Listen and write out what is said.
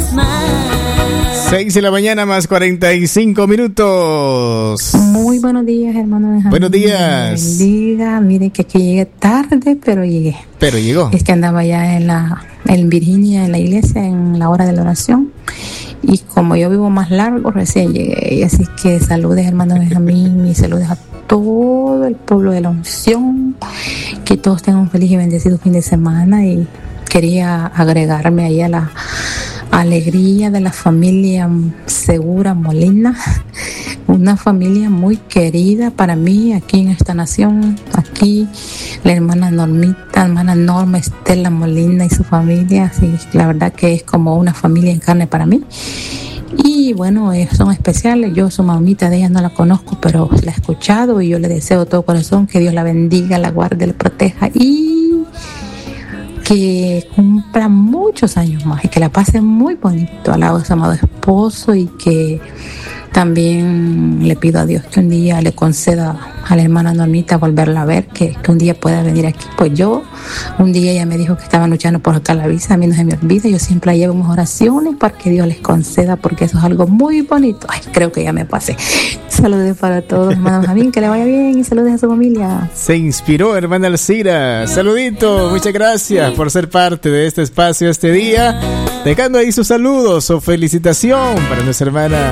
6 de la mañana más 45 minutos. Muy buenos días, hermano Benjamín. Buenos días. Bendiga. Mire que aquí llegué tarde, pero llegué. Pero llegó. Es que andaba ya en Virginia, en la iglesia, en la hora de la oración. Y como yo vivo más largo, recién llegué. Y así que saludes, hermano Benjamín, y saludes a todo el pueblo de la unción. Que todos tengan un feliz y bendecido fin de semana. Y quería agregarme ahí a la alegría de la familia Segura Molina, una familia muy querida para mí aquí en esta nación. Aquí la hermana Normita, hermana Norma Estela Molina y su familia, así la verdad que es como una familia en carne para mí. Y bueno, son especiales. Yo, su mamita de ella no la conozco, pero la he escuchado y yo le deseo de todo corazón que Dios la bendiga, la guarde, la proteja y que cumpla muchos años más y que la pase muy bonito al lado de su amado esposo, y que también le pido a Dios que un día le conceda a la hermana Normita volverla a ver, que un día pueda venir aquí. Pues yo, un día ella me dijo que estaban luchando por acá la visa, a mí no se me olvida, yo siempre la llevo mis oraciones para que Dios les conceda, porque eso es algo muy bonito. Ay, creo que ya me pasé. Saludos para todos, hermano Benjamín, que le vaya bien, y saludos a su familia. Se inspiró, hermana Alcira. Saludito, muchas gracias por ser parte de este espacio este día, dejando ahí sus saludos o felicitación para nuestra hermana